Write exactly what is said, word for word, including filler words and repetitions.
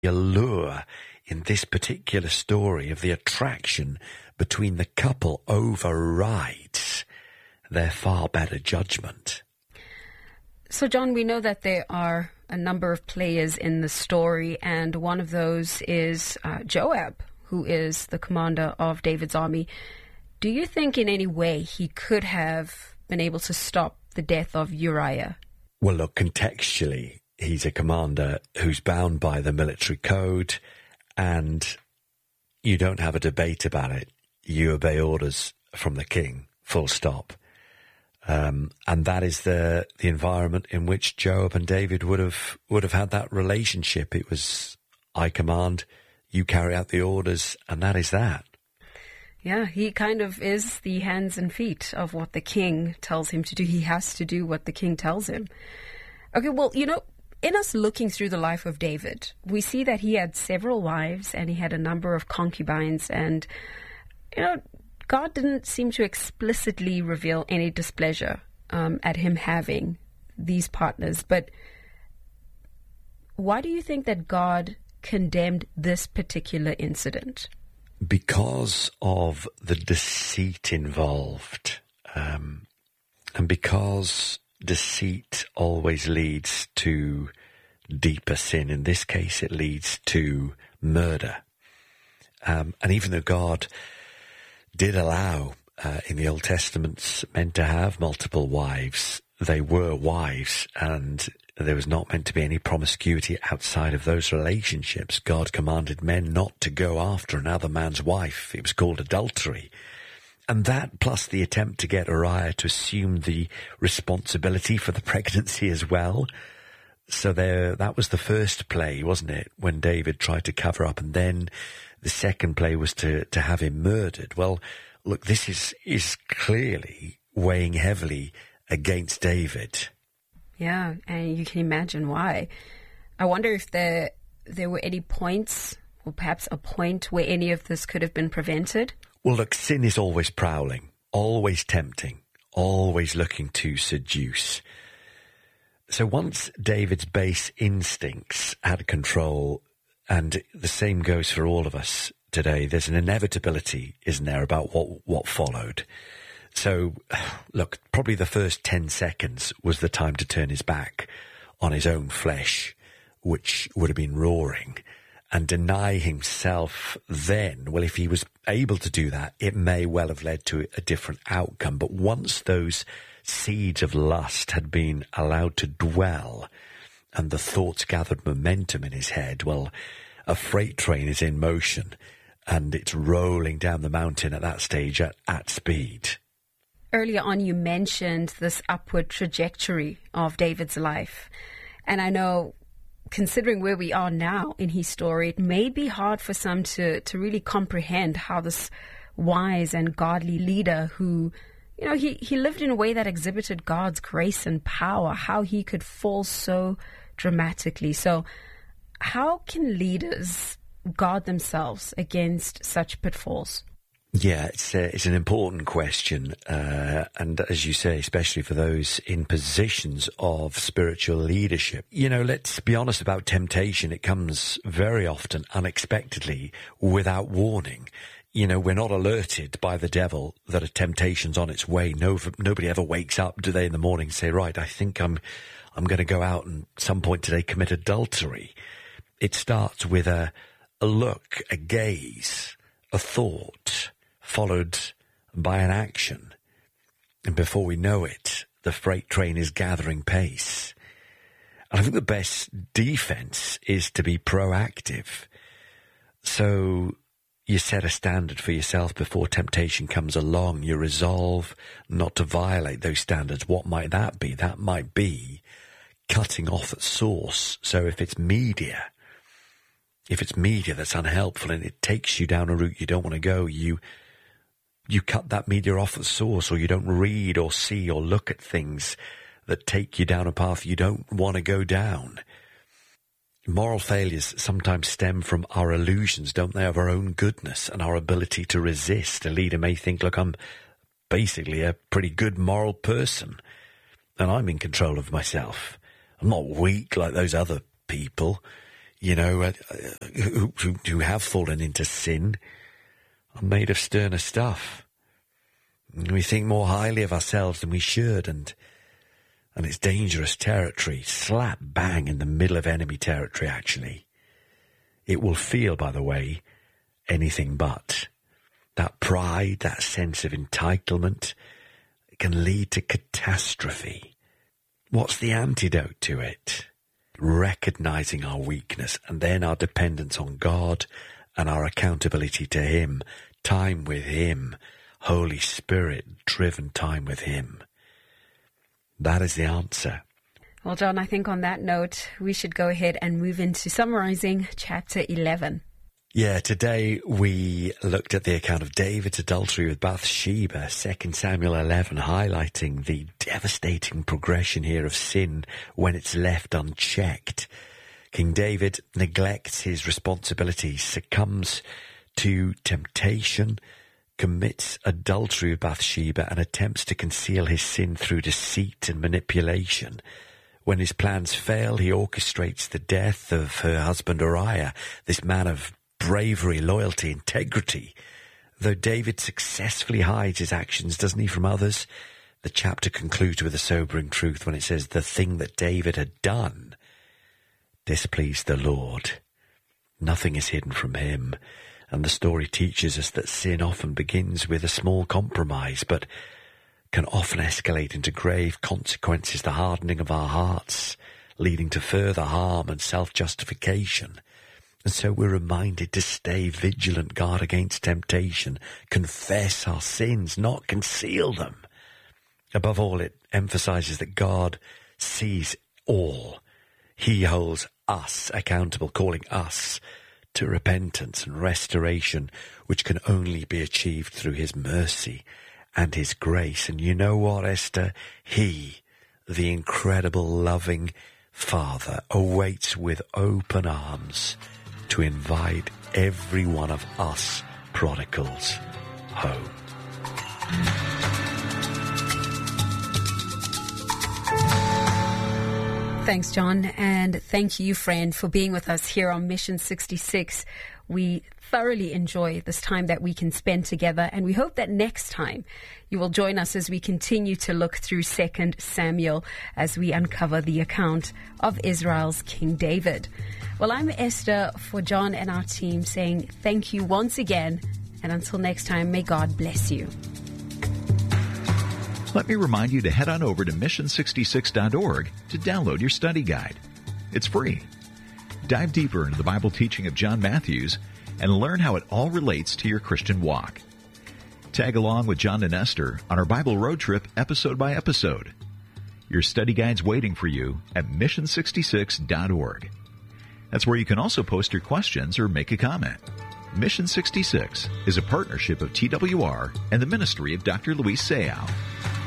allure in this particular story of the attraction between the couple overrides their far better judgment. So, John, we know that there are a number of players in the story, and one of those is uh, Joab, who is the commander of David's army. Do you think in any way he could have been able to stop the death of Uriah? Well, look, contextually, he's a commander who's bound by the military code, and you don't have a debate about it. You obey orders from the king, full stop. Um, and that is the the environment in which Joab and David would have would have had that relationship. It was, I command, you carry out the orders, and that is that. Yeah, he kind of is the hands and feet of what the king tells him to do. He has to do what the king tells him. Okay, well, you know, in us looking through the life of David, we see that he had several wives and he had a number of concubines, and, you know, God didn't seem to explicitly reveal any displeasure um, at him having these partners. But why do you think that God condemned this particular incident? Because of the deceit involved, um, and because deceit always leads to deeper sin. In this case, it leads to murder. Um, and even though God did allow uh, in the Old Testament men to have multiple wives, they were wives, and there was not meant to be any promiscuity outside of those relationships. God commanded men not to go after another man's wife. It was called adultery. And that, plus the attempt to get Uriah to assume the responsibility for the pregnancy as well. So there, that was the first play, wasn't it, when David tried to cover up, and then the second play was to, to have him murdered. Well, look, this is, is clearly weighing heavily against David. Yeah, and you can imagine why. I wonder if there there were any points, or perhaps a point where any of this could have been prevented. Well, look, sin is always prowling, always tempting, always looking to seduce. So once David's base instincts had control, and the same goes for all of us today, there's an inevitability, isn't there, about what what followed. So, look, probably the first ten seconds was the time to turn his back on his own flesh, which would have been roaring, and deny himself then. Well, if he was able to do that, it may well have led to a different outcome. But once those seeds of lust had been allowed to dwell and the thoughts gathered momentum in his head, well, a freight train is in motion and it's rolling down the mountain at that stage at, at speed. Earlier on, you mentioned this upward trajectory of David's life. And I know, considering where we are now in his story, it may be hard for some to, to really comprehend how this wise and godly leader who, you know, he, he lived in a way that exhibited God's grace and power, how he could fall so dramatically. So how can leaders guard themselves against such pitfalls? Yeah, it's a, it's an important question, uh, and as you say, especially for those in positions of spiritual leadership. You know, let's be honest about temptation. It comes very often unexpectedly, without warning. You know, we're not alerted by the devil that a temptation's on its way. No, nobody ever wakes up, do they, in the morning and say, right, I think I'm, I'm going to go out and at some point today commit adultery. It starts with a, a look, a gaze, a thought, followed by an action. And before we know it, the freight train is gathering pace. And I think the best defense is to be proactive. So you set a standard for yourself before temptation comes along. You resolve not to violate those standards. What might that be? That might be cutting off at source. So if it's media, if it's media that's unhelpful and it takes you down a route you don't want to go, you you cut that media off at source, or you don't read or see or look at things that take you down a path you don't want to go down. Moral failures sometimes stem from our illusions, don't they, of our own goodness and our ability to resist. A leader may think, look, I'm basically a pretty good moral person and I'm in control of myself. I'm not weak like those other people. you know, uh, who, who, who have fallen into sin are made of sterner stuff. We think more highly of ourselves than we should, and and it's dangerous territory, slap bang in the middle of enemy territory, actually. It will feel, by the way, anything but. That pride, that sense of entitlement, it can lead to catastrophe. What's the antidote to it? Recognizing our weakness and then our dependence on God and our accountability to Him, time with Him, Holy Spirit-driven time with Him. That is the answer. Well, John, I think on that note, we should go ahead and move into summarizing chapter eleven. Yeah, today we looked at the account of David's adultery with Bathsheba, Second Samuel eleven, highlighting the devastating progression here of sin when it's left unchecked. King David neglects his responsibilities, succumbs to temptation, commits adultery with Bathsheba, and attempts to conceal his sin through deceit and manipulation. When his plans fail, he orchestrates the death of her husband Uriah, this man of bravery, loyalty, integrity. Though David successfully hides his actions, doesn't he, from others? The chapter concludes with a sobering truth when it says the thing that David had done displeased the Lord. Nothing is hidden from him. And the story teaches us that sin often begins with a small compromise, but can often escalate into grave consequences, the hardening of our hearts, leading to further harm and self-justification. And so we're reminded to stay vigilant, guard against temptation, confess our sins, not conceal them. Above all, it emphasizes that God sees all. He holds us accountable, calling us to repentance and restoration, which can only be achieved through His mercy and His grace. And you know what, Esther? He, the incredible, loving Father, awaits with open arms to invite every one of us prodigals home. Thanks, John, and thank you, friend, for being with us here on Mission sixty-six. We thoroughly enjoy this time that we can spend together, and we hope that next time you will join us as we continue to look through Second Samuel as we uncover the account of Israel's King David. Well, I'm Esther for John and our team saying thank you once again, and until next time, may God bless you. Let me remind you to head on over to mission sixty-six dot org to download your study guide. It's free. Dive deeper into the Bible teaching of John Matthews and learn how it all relates to your Christian walk. Tag along with John and Esther on our Bible road trip episode by episode. Your study guide's waiting for you at mission sixty-six dot org. That's where you can also post your questions or make a comment. Mission sixty-six is a partnership of T W R and the ministry of Doctor Luis Sayao.